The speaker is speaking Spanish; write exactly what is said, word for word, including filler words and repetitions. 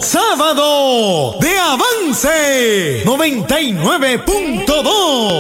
sábado de Avance noventa y nueve punto dos.